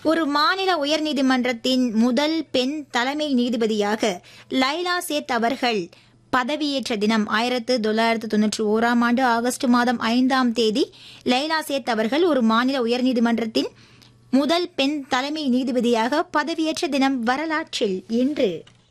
ஒரு மாநில உயர்நீதிமன்றத்தின் முதல் பெண் தலைமை நீதிபதியாக லைலா சேத் அவர்கள் பதவியேற்ற தினம் 1991 ஆகஸ்ட் மாதம் 5 லைலா சேத் அவர்கள் ஒரு மாநில உயர்நீதிமன்றத்தின் முதல் பெண் தலைமை நீதிபதியாக பதவியேற்ற தினம் வரலாற்றில் இன்று.